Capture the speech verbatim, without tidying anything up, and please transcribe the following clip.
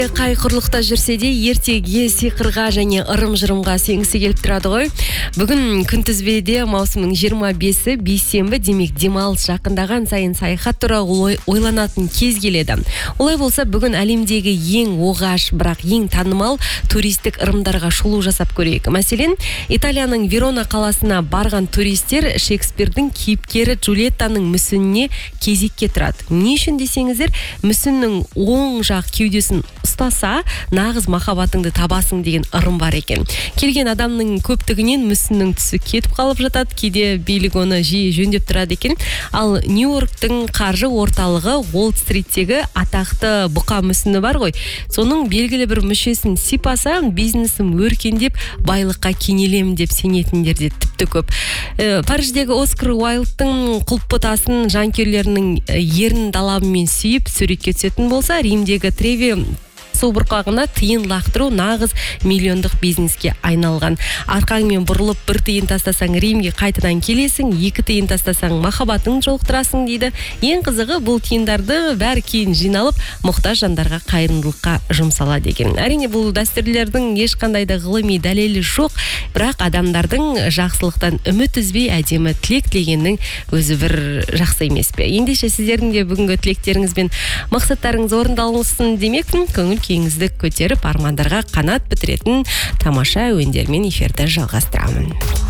Қай құрлықта жүрсе де ертеге сиқырға және ырым-жырымға сенгісі келіп тұрады ғой. Бүгін күнтізбеде маусымның жиырма бесі бейсенбі, демек демалыс жақындаған сайын саяхат туралы ойланатын кез келеді. Олай болса, бүгін әлемдегі ең оғаш, бірақ ең танымал туристік ырымдарға шолу жасап көрейік. Мәселен, Италияның Верона қаласына барған туристер Шекспирдің кейіпкері Джульеттаның мүсініне кезекке тұрады. Не үшін десеңіздер, мүсіннің оң жақ кеудесін ұстаса, нағыз махаббатыңды табасың деген ырым бар екен. Келген адамның көптігінен мүсіннің түсі кетіп қалып жатады, кейде билік оны жиі жөндеп тұрады екен. Ал Нью-Йорктың қаржы орталығы Уолл-стриттегі атақты бұқа мүсіні бар ғой. Соның белгілі бір мүшесін сипаса, бизнесім өркендеп, байлыққа кенелем деп сенетіндер де тіпті көп. Ә, Париждегі Оскар Уайлдтың құлпытасын жанкүйерлерінің ерін далабымен сүйіп суретке түсетін болса, Римдегі Треви су бұрқағына тиын лақтыру нағыз миллиондық бизнеске айналған. Арқаңмен бұрылып бір тиын тастасаң Римге қайтадан келесің, екі тиын тастасаң махаббатын жолықтырасың дейді. Ең қызығы, бұл тиындарды бәрі кейін жиналып мұқтаж жандарға қайырымдылыққа жұмсалады екен. Әрине, бұл дәстүрлердің ешқандай да ғылыми дәлелі жоқ, бірақ адамдардың жақсылықтан үміт үзбей әдемі тілек тілегеннің өзі бір жақсы емес пе? Ендеше сіздердің де бүгінгі тілектеріңіз бен мақсаттарыңыз орындалсын демекпін. Көңіл кеңізді көтеріп армандарға қанат бітіретін тамаша әуендермен эфирді жалғастырамын.